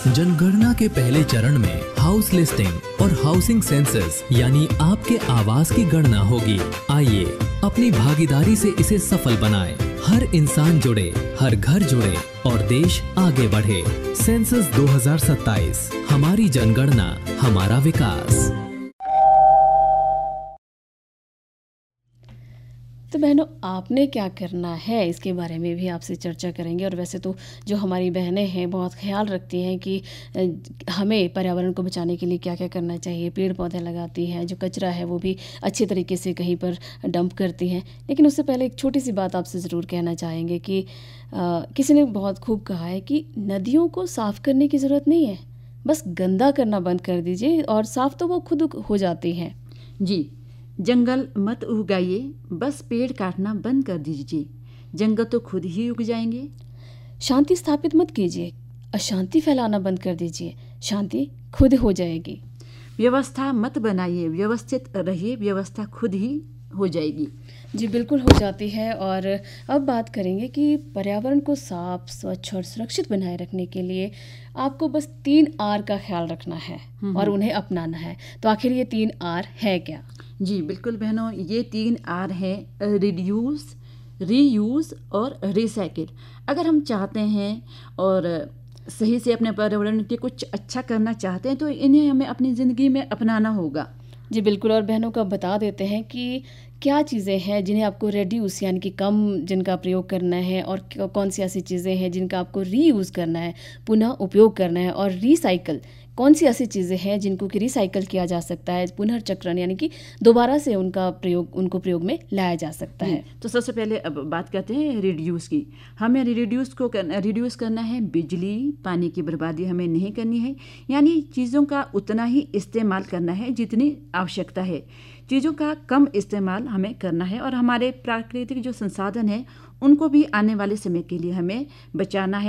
जनगणना के पहले चरण में हाउस लिस्टिंग और हाउसिंग सेंसस यानी आपके आवास की गणना होगी। आइए अपनी भागीदारी से इसे सफल बनाएं। हर इंसान जुड़े, हर घर जुड़े और देश आगे बढ़े। सेंसस 2027, हमारी जनगणना, हमारा विकास। तो बहनों, आपने क्या करना है इसके बारे में भी आपसे चर्चा करेंगे। और वैसे तो जो हमारी बहनें हैं बहुत ख्याल रखती हैं कि हमें पर्यावरण को बचाने के लिए क्या क्या करना चाहिए। पेड़ पौधे लगाती हैं, जो कचरा है वो भी अच्छे तरीके से कहीं पर डंप करती हैं। लेकिन उससे पहले एक छोटी सी बात आपसे ज़रूर कहना चाहेंगे कि किसी ने बहुत खूब कहा है कि नदियों को साफ़ करने की ज़रूरत नहीं है, बस गंदा करना बंद कर दीजिए और साफ़ तो वो खुद हो जाती हैं। जी, जंगल मत उगाइए, बस पेड़ काटना बंद कर दीजिए, जंगल तो खुद ही उग जाएंगे। शांति स्थापित मत कीजिए, अशांति फैलाना बंद कर दीजिए, शांति खुद हो जाएगी। व्यवस्था मत बनाइए, व्यवस्थित रहिए, व्यवस्था खुद ही हो जाएगी। जी बिल्कुल हो जाती है। और अब बात करेंगे कि पर्यावरण को साफ, स्वच्छ और सुरक्षित बनाए रखने के लिए आपको बस 3 आर का ख्याल रखना है और उन्हें अपनाना है। तो आखिर ये 3 आर है क्या? जी बिल्कुल बहनों, ये 3 आर है रिड्यूस, रीयूज़ और रिसाइकिल। अगर हम चाहते हैं और सही से अपने पर्यावरण के कुछ अच्छा करना चाहते हैं तो इन्हें हमें अपनी ज़िंदगी में अपनाना होगा। जी बिल्कुल। और बहनों को बता देते हैं कि क्या चीज़ें हैं जिन्हें आपको रेड्यूस यानी कि कम जिनका प्रयोग करना है, और कौन सी ऐसी चीज़ें हैं जिनका आपको रीयूज़ करना है, पुनः उपयोग करना है, और रिसाइकल कौन सी ऐसी चीज़ें हैं जिनको कि रिसाइकल किया जा सकता है, पुनर्चक्रण यानी कि दोबारा से उनको प्रयोग में लाया जा सकता है। तो सबसे पहले अब बात करते हैं रिड्यूस की। हमें रिड्यूस करना है बिजली, पानी की बर्बादी हमें नहीं करनी है, यानी चीज़ों का उतना ही इस्तेमाल करना है जितनी आवश्यकता है। चीज़ों का कम इस्तेमाल हमें करना है और हमारे प्राकृतिक जो संसाधन हैं उनको भी आने वाले समय के लिए हमें बचाना है।